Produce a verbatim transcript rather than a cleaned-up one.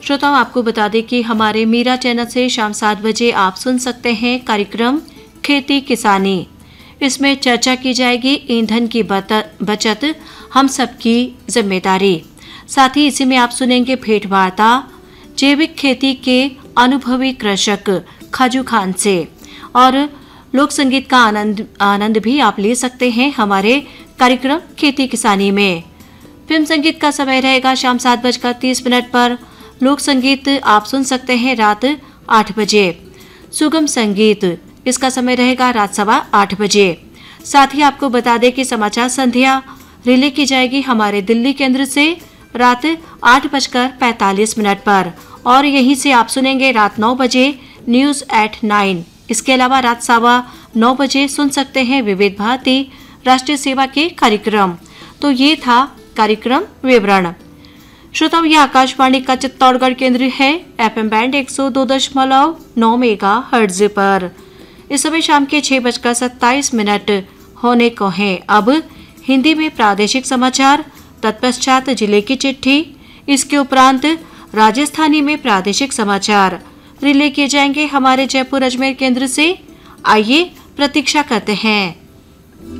श्रोताओं, आपको बता दें कि हमारे मीरा चैनल से शाम सात बजे आप सुन सकते हैं कार्यक्रम खेती किसानी। इसमें चर्चा की जाएगी ईंधन की बचत हम सबकी जिम्मेदारी। साथ ही इसी में आप सुनेंगे भेंट वार्ता जैविक खेती के अनुभवी कृषक खाजू खान से, और लोक संगीत का आनंद आनंद भी आप ले सकते हैं हमारे कार्यक्रम खेती किसानी में। फिल्म संगीत का समय रहेगा शाम सात बजकर तीस मिनट पर। लोक संगीत आप सुन सकते हैं रात आठ बजे। सुगम संगीत इसका समय रहेगा रात सवा आठ बजे। साथ ही आपको बता दें कि समाचार संध्या रिले की जाएगी हमारे दिल्ली केंद्र से रात आठ बजकर पैंतालीस मिनट पर, और यहीं से आप सुनेंगे रात नौ बजे न्यूज एट नाइन। इसके अलावा रात सवा नौ बजे सुन सकते हैं विविध भारती राष्ट्रीय सेवा के कार्यक्रम। तो ये था कार्यक्रम विवरण। श्रोताओं, यह आकाशवाणी का चित्तौड़गढ़ केंद्र है, एफएम बैंड एक सौ दो दशमलव नौ मेगा हर्ट्ज पर। इस समय शाम के छह बजकर सत्ताईस मिनट होने को हैं। अब हिंदी में प्रादेशिक समाचार, तत्पश्चात जिले की चिट्ठी, इसके उपरांत राजस्थानी में प्रादेशिक समाचार रिले किए जाएंगे हमारे जयपुर अजमेर केंद्र से। आइए प्रतीक्षा करते हैं।